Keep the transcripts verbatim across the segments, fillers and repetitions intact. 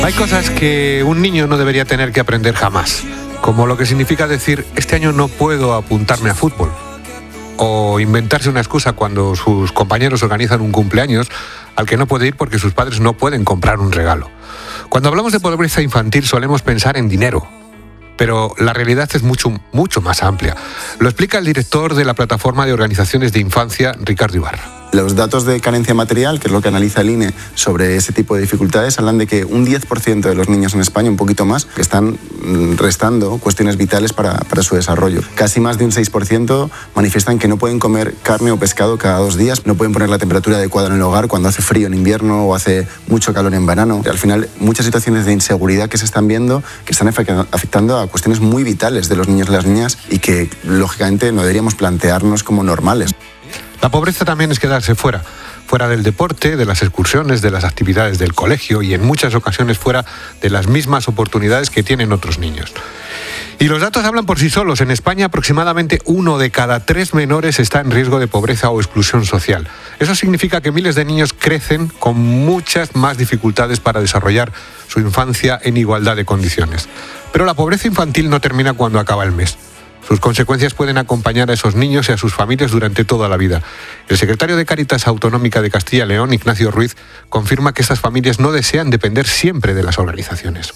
Hay cosas que un niño no debería tener que aprender jamás, como lo que significa decir, este año no puedo apuntarme a fútbol, o inventarse una excusa cuando sus compañeros organizan un cumpleaños al que no puede ir porque sus padres no pueden comprar un regalo. Cuando hablamos de pobreza infantil solemos pensar en dinero, pero la realidad es mucho, mucho más amplia. Lo explica el director de la Plataforma de Organizaciones de Infancia, Ricardo Ibarra. Los datos de carencia material, que es lo que analiza el I N E sobre ese tipo de dificultades, hablan de que un diez por ciento de los niños en España, un poquito más, están restando cuestiones vitales para, para su desarrollo. Casi más de un seis por ciento manifiestan que no pueden comer carne o pescado cada dos días, no pueden poner la temperatura adecuada en el hogar cuando hace frío en invierno o hace mucho calor en verano. Al final, muchas situaciones de inseguridad que se están viendo que están afectando a cuestiones muy vitales de los niños y las niñas y que, lógicamente, no deberíamos plantearnos como normales. La pobreza también es quedarse fuera, fuera del deporte, de las excursiones, de las actividades del colegio y en muchas ocasiones fuera de las mismas oportunidades que tienen otros niños. Y los datos hablan por sí solos. En España aproximadamente uno de cada tres menores está en riesgo de pobreza o exclusión social. Eso significa que miles de niños crecen con muchas más dificultades para desarrollar su infancia en igualdad de condiciones. Pero la pobreza infantil no termina cuando acaba el mes. Sus consecuencias pueden acompañar a esos niños y a sus familias durante toda la vida. El secretario de Cáritas Autonómica de Castilla y León, Ignacio Ruiz, confirma que estas familias no desean depender siempre de las organizaciones.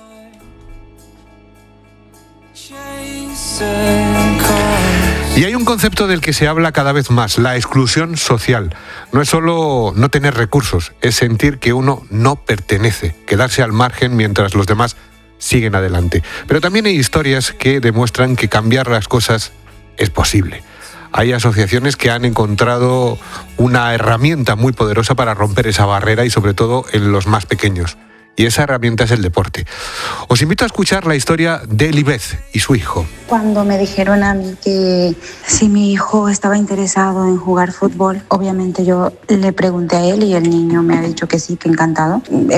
Y hay un concepto del que se habla cada vez más, la exclusión social. No es solo no tener recursos, es sentir que uno no pertenece, quedarse al margen mientras los demás siguen adelante. Pero también hay historias que demuestran que cambiar las cosas es posible. Hay asociaciones que han encontrado una herramienta muy poderosa para romper esa barrera y sobre todo en los más pequeños. Y esa herramienta es el deporte. Os invito a escuchar la historia de Elibeth y su hijo. Cuando me dijeron a mí que si mi hijo estaba interesado en jugar fútbol, obviamente yo le pregunté a él y el niño me ha dicho que sí, que encantado.